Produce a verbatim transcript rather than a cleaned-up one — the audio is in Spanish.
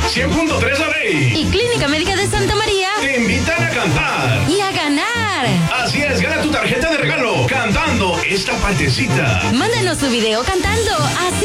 cien punto tres La Ley y Clínica Médica de Santa María te invitan a cantar y a ganar. Así es, gana tu tarjeta de regalo cantando esta partecita. Mándanos tu video cantando así.